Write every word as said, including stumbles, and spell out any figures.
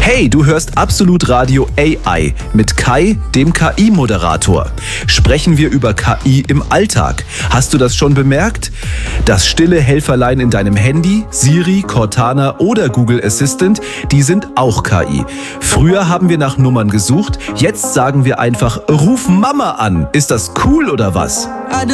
Hey, du hörst Absolut Radio A I mit Kai, dem K I-Moderator. Sprechen wir über K I im Alltag. Hast du das schon bemerkt? Das stille Helferlein in deinem Handy, Siri, Cortana oder Google Assistant, die sind auch K I. Früher haben wir nach Nummern gesucht, jetzt sagen wir einfach, ruf Mama an. Ist das cool oder was?